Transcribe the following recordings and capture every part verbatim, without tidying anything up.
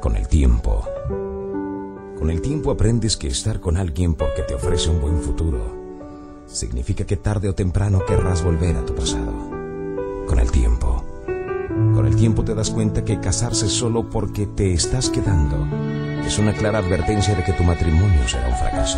Con el tiempo. Con el tiempo aprendes que estar con alguien porque te ofrece un buen futuro significa que tarde o temprano querrás volver a tu pasado. Con el tiempo. Con el tiempo te das cuenta que casarse solo porque te estás quedando es una clara advertencia de que tu matrimonio será un fracaso.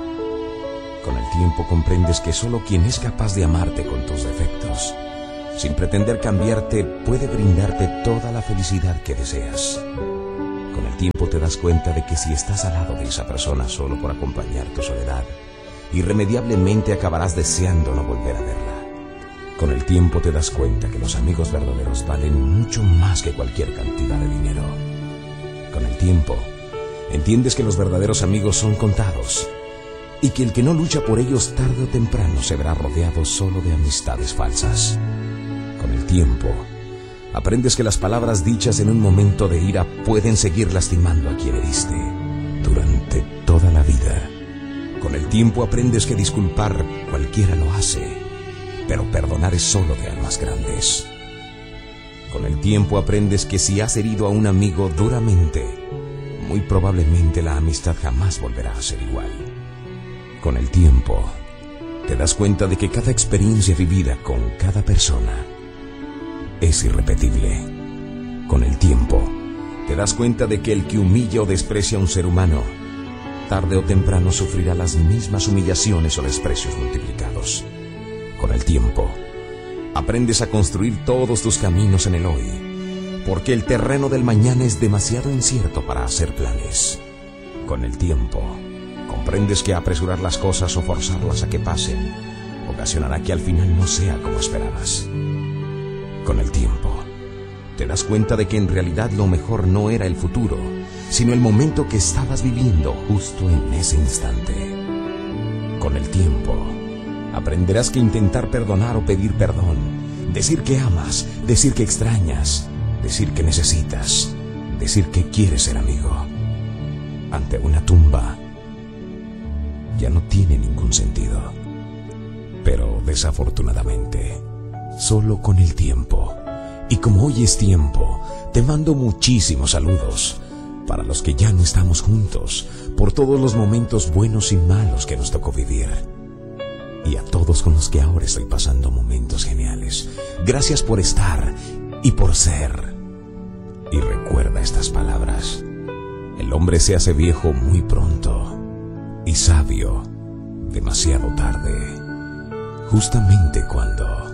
Con el tiempo comprendes que solo quien es capaz de amarte con tus defectos, sin pretender cambiarte, puede brindarte toda la felicidad que deseas. Con el tiempo te das cuenta de que si estás al lado de esa persona solo por acompañar tu soledad, irremediablemente acabarás deseando no volver a verla. Con el tiempo te das cuenta que los amigos verdaderos valen mucho más que cualquier cantidad de dinero. Con el tiempo, entiendes que los verdaderos amigos son contados y que el que no lucha por ellos tarde o temprano se verá rodeado solo de amistades falsas. Con el tiempo, aprendes que las palabras dichas en un momento de ira pueden seguir lastimando a quien heriste durante toda la vida. Con el tiempo aprendes que disculpar cualquiera lo hace, pero perdonar es solo de almas grandes. Con el tiempo aprendes que si has herido a un amigo duramente, muy probablemente la amistad jamás volverá a ser igual. Con el tiempo, te das cuenta de que cada experiencia vivida con cada persona es irrepetible. Con el tiempo, te das cuenta de que el que humilla o desprecia a un ser humano, tarde o temprano sufrirá las mismas humillaciones o desprecios multiplicados. Con el tiempo, aprendes a construir todos tus caminos en el hoy, porque el terreno del mañana es demasiado incierto para hacer planes. Con el tiempo, comprendes que apresurar las cosas o forzarlas a que pasen ocasionará que al final no sea como esperabas. Con el tiempo, te das cuenta de que en realidad lo mejor no era el futuro, sino el momento que estabas viviendo justo en ese instante. Con el tiempo, aprenderás que intentar perdonar o pedir perdón, decir que amas, decir que extrañas, decir que necesitas, decir que quieres ser amigo, ante una tumba, ya no tiene ningún sentido. Pero desafortunadamente, solo con el tiempo, y como hoy es tiempo, te mando muchísimos saludos para los que ya no estamos juntos, por todos los momentos buenos y malos que nos tocó vivir. Y a todos con los que ahora estoy pasando momentos geniales. Gracias por estar y por ser. Y recuerda estas palabras: el hombre se hace viejo muy pronto y sabio demasiado tarde, justamente cuando